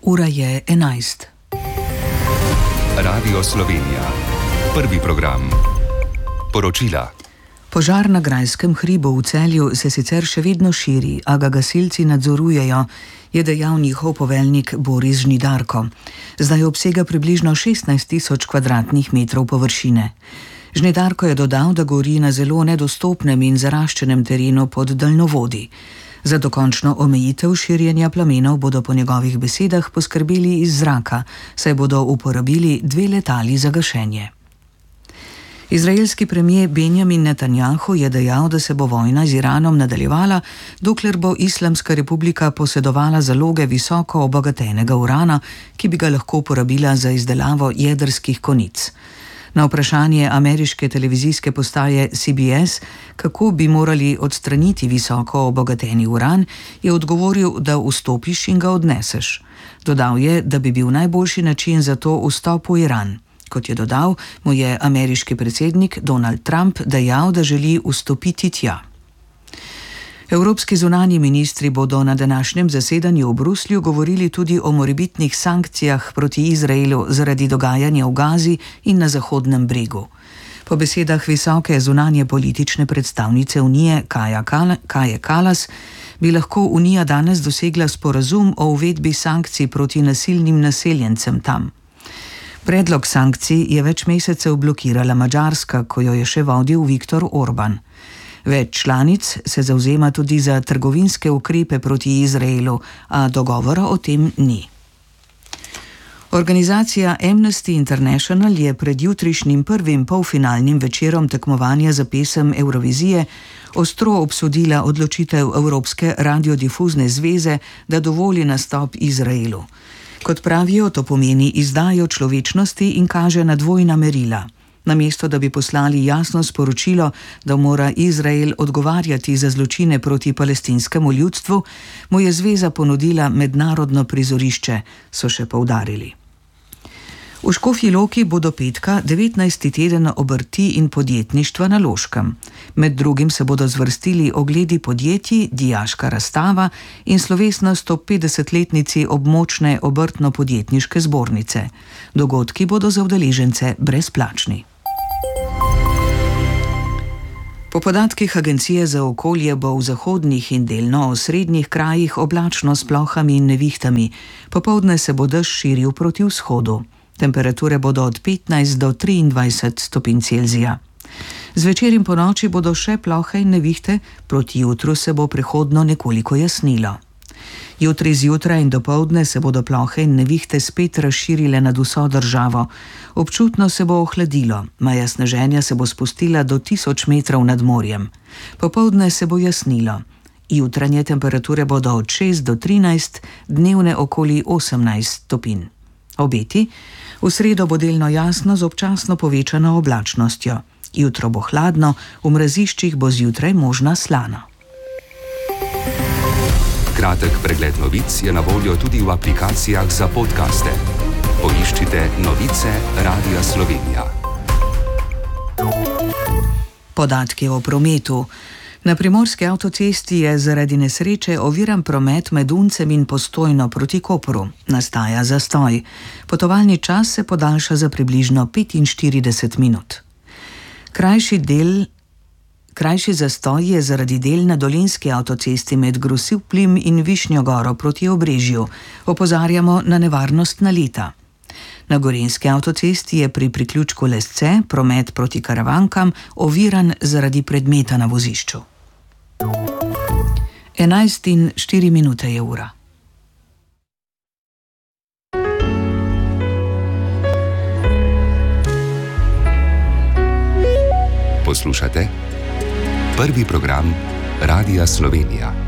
Ura je 11. Radio Slovenija. Prvi program. Poročila. Požar na Grajskem hribu v Celju se sicer še vedno širi, a ga gasilci nadzorujejo, je dejal njihov poveljnik Boris Žnidarko. Zdaj obsega približno 16.000 kvadratnih metrov površine. Žnidarko je dodal, da gori na zelo nedostopnem in zaraščenem terenu pod daljnovodi. Za dokončno omejitev širjenja plamenov bodo po njegovih besedah poskrbeli iz zraka, saj bodo uporabili 2 letali za gašenje. Izraelski premier Benjamin Netanjahu je dejal, da se bo vojna z Iranom nadaljevala, dokler bo Islamska republika posedovala zaloge visoko obogatenega urana, ki bi ga lahko uporabila za izdelavo jedrskih konic. Na vprašanje ameriške televizijske postaje CBS, kako bi morali odstraniti visoko obogateni uran, je odgovoril, da vstopiš in ga odneseš. Dodal je, da bi bil najboljši način za to vstop v Iran. Kot je dodal, mu je ameriški predsednik Donald Trump dejal, da želi vstopiti tja. Evropski zunanji ministri bodo na današnjem zasedanju v Bruslju govorili tudi o morebitnih sankcijah proti Izraelu zaradi dogajanja v Gazi in na Zahodnem bregu. Po besedah visoke zunanje politične predstavnice Unije Kaje Kallas bi lahko Unija danes dosegla sporazum o uvedbi sankcij proti nasilnim naseljencem tam. Predlog sankcij je več mesecev blokirala Madžarska, ko jo je še vodil Viktor Orban. Več članic se zavzema tudi za trgovinske ukrepe proti Izraelu, a dogovora o tem ni. Organizacija Amnesty International je pred jutrišnjim prvim polfinalnim večerom tekmovanja za pesem Evrovizije ostro obsodila odločitev Evropske radiodifuzne zveze, da dovoli nastop Izraelu. Kot pravijo, to pomeni izdajo človečnosti in kaže na dvojna merila. Namesto da bi poslali jasno sporočilo, da mora Izrael odgovarjati za zločine proti palestinskemu ljudstvu, mu je zveza ponudila mednarodno prizorišče, so še poudarili. V Škofji Loki bo do petka 19. teden obrti in podjetništva na Loškem. Med drugim se bodo zvrstili ogledi podjetij, dijaška razstava in slovesnost ob 50-letnici območne obrtno-podjetniške zbornice. Dogodki bodo za udeležence brezplačni. Po podatkih Agencije za okolje bo v zahodnih in delno osrednjih krajih oblačno s plohami in nevihtami. Popoldne se bo dež širil proti vzhodu. Temperature bodo od 15 do 23 stopinj Celzija. Zvečer in ponoči bodo še plohe in nevihte, proti jutru se bo prehodno nekoliko jasnilo. Jutri zjutraj in dopoldne se bodo plohe in nevihte spet razširile nad vso državo. Občutno se bo ohladilo, meja sneženja se bo spustila do 1000 metrov nad morjem. Popoldne se bo jasnilo. Jutranje temperature bodo od 6 do 13, dnevne okoli 18 stopinj. Obeti: v sredo bo delno jasno z občasno povečano oblačnostjo. Jutro bo hladno, v mraziščih bo zjutraj možna slana. Kratek pregled novic je na voljo tudi v aplikacijah za podcaste. Poiščite Novice Radia Slovenija. Podatki o prometu. Na primorski avtocesti je zaradi nesreče oviran promet med Uncem in Postojno proti Kopru. Nastaja zastoj. Potovalni čas se podaljša za približno 45 minut. Krajši zastoj je zaradi del na dolenjski avtocesti med Grosupljem in Višnjo Goro proti Obrežju. Opozarjamo na nevarnost naleta. Na gorenjski avtocesti je pri priključku Lesce promet proti Karavankam oviran zaradi predmeta na vozišču. 11:04 je ura. Poslušate? Prvi program Radia Slovenija.